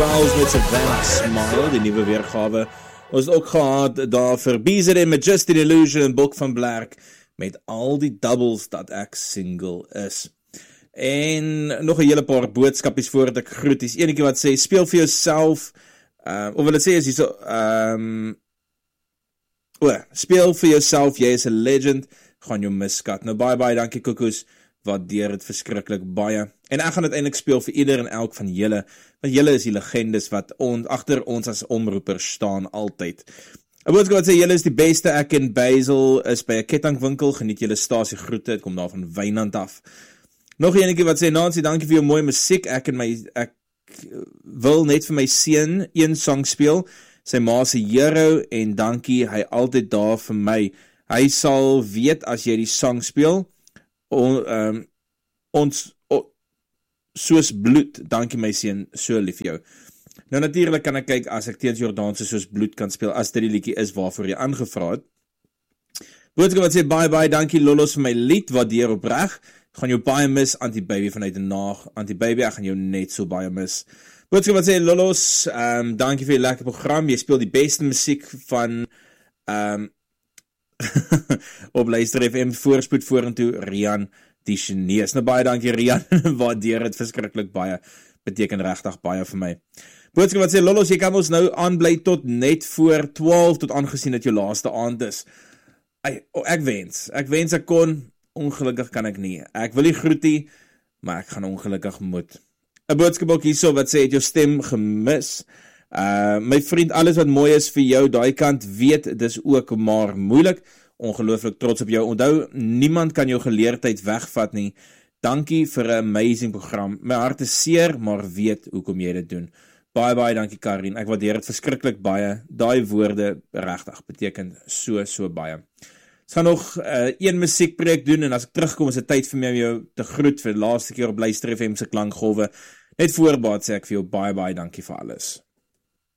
Wells met Savannah Smile, die nuwe weergawe. Ons het ook gehad daar vir Beezer met Just an Illusion en Boek van Blerk met al die doubles dat ek single is. En nog 'n hele paar boodskapies voordat ek groet. Is enetjie wat sê, speel vir jouself, of wil dit sê is hier so, speel vir jouself, jy is 'n legend, gaan jou miskat. Nou bye, dankie Kokoes, waardeer het verskriklik baie. En ek gaan uiteindelik speel vir ieder en elk van julle, want julle is die legendes wat agter ons as omroepers staan altyd. 'n boodskap wat sê, julle is die beste, ek en Basil is by 'n kettingwinkel, geniet julle stasie groete, het kom daar van Wynand af. Nog enetjie wat sê, Nancy, dankie vir jou mooi musiek, ek wil net vir my seun een song speel, sy ma se hero, en dankie, hy altyd daar vir my. Hy sal weet as jy die song speel, ons soos bloed, dankie my seun, so lief vir jou. Nou natuurlik kan ek kyk as ek teens Jordaanse soos bloed kan speel, as dit die liedjie is waarvoor jy aangevra het. Boodskap wat sê, bye, dankie Lolos vir my lied, waardeer opreg, gaan jou baie mis, Anti-Baby vanuit en naag, Anti-Baby, ek gaan jou net so baie mis. Boodskap wat sê, Lolos, dankie vir die lekker program, jy speel die beste musiek van, op Luister FM, voorspoed vorentoe, Rian, die Chinees. Nou baie dankie Rian, waardeer het verskriklik baie, beteken regtig baie vir my. Boodskap wat sê, Lolos, jy kan ons nou aanbly tot net voor 12, tot aangesien dat jou laaste aand is. Ek wens ek kon, ongelukkig kan ek nie. Ek wil nie groetie, maar ek gaan ongelukkig moet. 'n boodskap ook hierso wat sê, het jou stem gemis. My vriend, alles wat mooi is vir jou, daai kant weet, dis ook maar moeilik. Ongelooflik trots op jou. Onthou, niemand kan jou geleerdheid wegvat nie. Dankie vir 'n amazing program. My hart is seer, maar weet hoekom jy dit doen. Baie, dankie Karin. Ek waardeer dit verskriklik baie. Daai woorde regtig beteken so baie. Ons gaan nog een musiekprojek doen, en as ek terugkom is dit tyd vir my om jou te groet vir die laaste keer op Luister FM se klankgolwe. Net voorbaat sê ek vir jou baie dankie vir alles.